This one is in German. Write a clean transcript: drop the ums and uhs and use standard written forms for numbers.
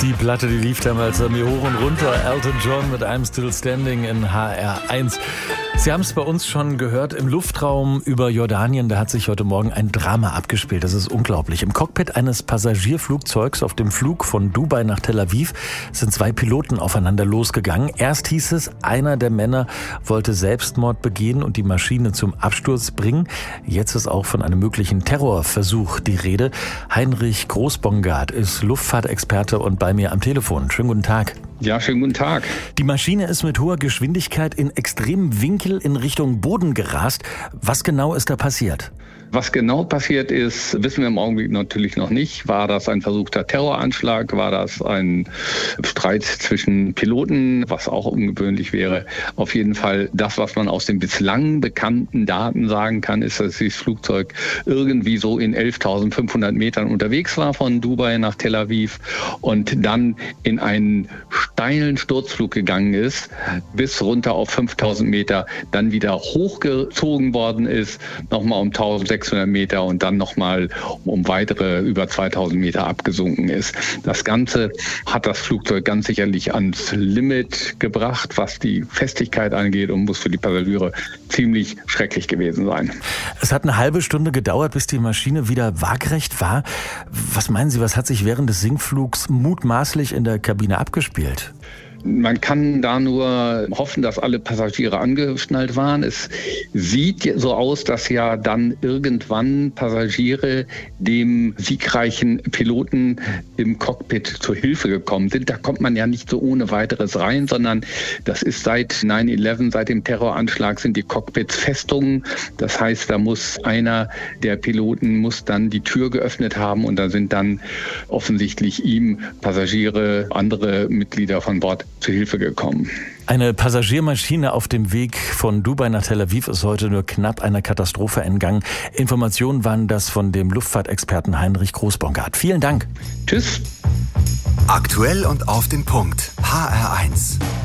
Die Platte, die lief damals an mir hoch und runter. Elton John mit I'm Still Standing in HR1. Sie haben es bei uns schon gehört, im Luftraum über Jordanien, da hat sich heute Morgen ein Drama abgespielt. Das ist unglaublich. Im Cockpit eines Passagierflugzeugs auf dem Flug von Dubai nach Tel Aviv sind zwei Piloten aufeinander losgegangen. Erst hieß es, einer der Männer wollte Selbstmord begehen und die Maschine zum Absturz bringen. Jetzt ist auch von einem möglichen Terrorversuch die Rede. Heinrich Großbongard ist Luftfahrtexperte und bei mir am Telefon. Schönen guten Tag. Ja, schönen guten Tag. Die Maschine ist mit hoher Geschwindigkeit in extremem Winkel in Richtung Boden gerast. Was genau ist da passiert? Was genau passiert ist, wissen wir im Augenblick natürlich noch nicht. War das ein versuchter Terroranschlag? War das ein Streit zwischen Piloten, was auch ungewöhnlich wäre? Auf jeden Fall das, was man aus den bislang bekannten Daten sagen kann, ist, dass dieses Flugzeug irgendwie so in 11.500 Metern unterwegs war von Dubai nach Tel Aviv und dann in einen steilen Sturzflug gegangen ist, bis runter auf 5.000 Meter, dann wieder hochgezogen worden ist, nochmal um 1.600 Meter und dann nochmal um weitere über 2.000 Meter abgesunken ist. Das Ganze hat das Flugzeug ganz sicherlich ans Limit gebracht, was die Festigkeit angeht und muss für die Passagiere ziemlich schrecklich gewesen sein. Es hat eine halbe Stunde gedauert, bis die Maschine wieder waagrecht war. Was meinen Sie, was hat sich während des Sinkflugs mutmaßlich in der Kabine abgespielt? Man kann da nur hoffen, dass alle Passagiere angeschnallt waren. Es sieht so aus, dass ja dann irgendwann Passagiere dem siegreichen Piloten im Cockpit zur Hilfe gekommen sind. Da kommt man ja nicht so ohne weiteres rein, sondern das ist seit 9/11, seit dem Terroranschlag sind die Cockpits Festungen. Das heißt, da muss einer der Piloten muss dann die Tür geöffnet haben und da sind dann offensichtlich ihm Passagiere, andere Mitglieder von Bord zu Hilfe gekommen. Eine Passagiermaschine auf dem Weg von Dubai nach Tel Aviv ist heute nur knapp einer Katastrophe entgangen. Informationen waren das von dem Luftfahrtexperten Heinrich Großbongard. Vielen Dank. Tschüss. Aktuell und auf den Punkt. HR1.